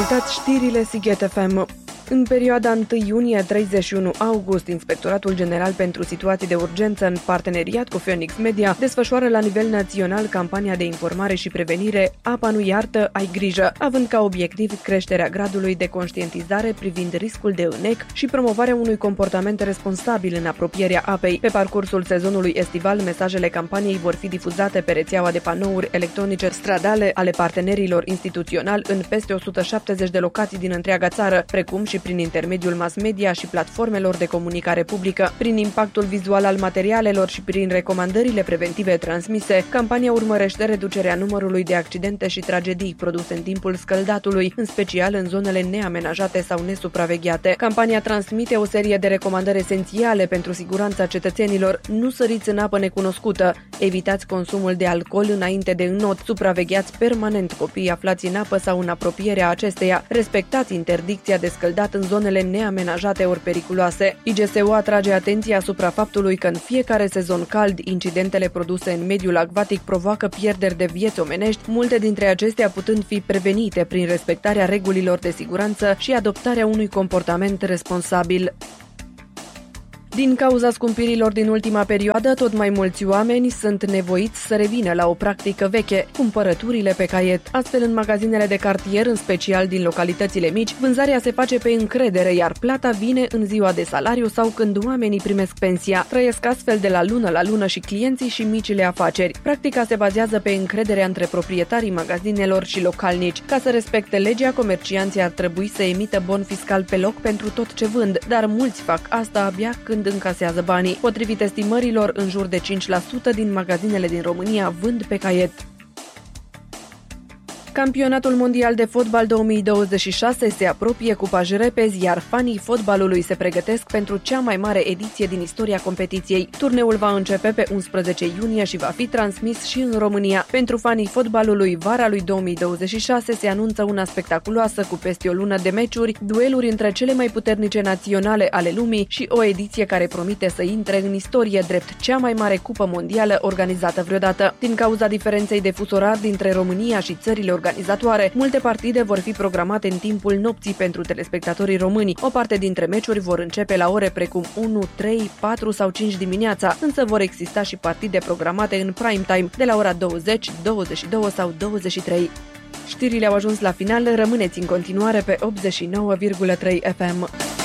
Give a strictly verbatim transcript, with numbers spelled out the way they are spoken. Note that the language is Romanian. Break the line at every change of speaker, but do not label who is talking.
Ascultați știrile Sighet F M. În perioada întâi iunie - treizeci și unu august, Inspectoratul General pentru Situații de Urgență, în parteneriat cu Phoenix Media, desfășoară la nivel național campania de informare și prevenire Apa nu iartă, ai grijă, având ca obiectiv creșterea gradului de conștientizare privind riscul de înec și promovarea unui comportament responsabil în apropierea apei. Pe parcursul sezonului estival, mesajele campaniei vor fi difuzate pe rețeaua de panouri electronice stradale ale partenerilor instituționali în peste o sută șaptezeci de locații din întreaga țară, precum și prin intermediul mass media și platformelor de comunicare publică. Prin impactul vizual al materialelor și prin recomandările preventive transmise, campania urmărește reducerea numărului de accidente și tragedii produse în timpul scăldatului, în special în zonele neamenajate sau nesupravegheate. Campania transmite o serie de recomandări esențiale pentru siguranța cetățenilor: nu săriți în apă necunoscută, evitați consumul de alcool înainte de înot, supravegheați permanent copiii aflați în apă sau în apropierea acesteia, respectați interdicția de scăldat în zonele neamenajate ori periculoase. I G S U atrage atenția asupra faptului că în fiecare sezon cald, incidentele produse în mediul acvatic provoacă pierderi de vieți omenești, multe dintre acestea putând fi prevenite prin respectarea regulilor de siguranță și adoptarea unui comportament responsabil. Din cauza scumpirilor din ultima perioadă, tot mai mulți oameni sunt nevoiți să revină la o practică veche, cumpărăturile pe caiet. Astfel, în magazinele de cartier, în special din localitățile mici, vânzarea se face pe încredere, iar plata vine în ziua de salariu sau când oamenii primesc pensia. Trăiesc astfel de la lună la lună și clienții și micile afaceri. Practica se bazează pe încrederea între proprietarii magazinelor și localnici. Ca să respecte legea, comercianții ar trebui să emită bon fiscal pe loc pentru tot ce vând, dar mulți fac asta abia când încasează banii. Potrivit estimărilor, în jur de cinci la sută din magazinele din România vând pe caiet. Campionatul mondial de fotbal două mii douăzeci și șase se apropie cu pași repezi, iar fanii fotbalului se pregătesc pentru cea mai mare ediție din istoria competiției. Turneul va începe pe unsprezece iunie și va fi transmis și în România. Pentru fanii fotbalului, vara lui două mii douăzeci și șase se anunță una spectaculoasă, cu peste o lună de meciuri, dueluri între cele mai puternice naționale ale lumii și o ediție care promite să intre în istorie drept cea mai mare cupă mondială organizată vreodată. Din cauza diferenței de fus orar dintre România și țările organizatoare, multe partide vor fi programate în timpul nopții pentru telespectatorii români. O parte dintre meciuri vor începe la ore precum unu, trei, patru sau cinci dimineața, însă vor exista și partide programate în prime time de la ora douăzeci, douăzeci și două sau douăzeci și trei. Știrile au ajuns la final, rămâneți în continuare pe optzeci și nouă virgulă trei F M.